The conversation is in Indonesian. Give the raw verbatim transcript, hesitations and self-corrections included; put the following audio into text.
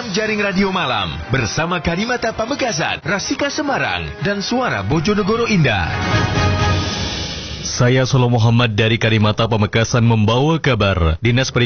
program Jaring Radio Malam bersama Karimata Pamekasan, Rasika Semarang, dan Suara Bojonegoro Indah. Saya Solo Muhammad dari Karimata Pamekasan membawa kabar Dinas Perikanan